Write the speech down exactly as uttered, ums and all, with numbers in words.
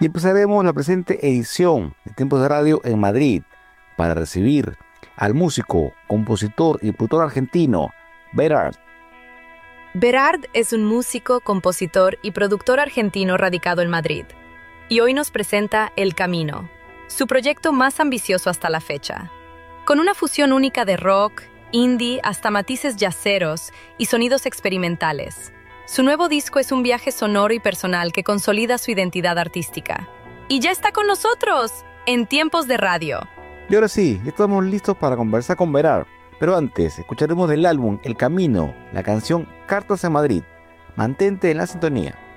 Y empezaremos la presente edición de Tiempos de Radio en Madrid para recibir al músico, compositor y productor argentino Berard. Berard es un músico, compositor y productor argentino radicado en Madrid, y hoy nos presenta El Camino, su proyecto más ambicioso hasta la fecha. Con una fusión única de rock, indie, hasta matices jazzeros y sonidos experimentales, su nuevo disco es un viaje sonoro y personal que consolida su identidad artística. Y ya está con nosotros en Tiempos de Radio. Y ahora sí, ya estamos listos para conversar con Berard. Pero antes, escucharemos del álbum El Camino, la canción Cartas a Madrid. Mantente en la sintonía.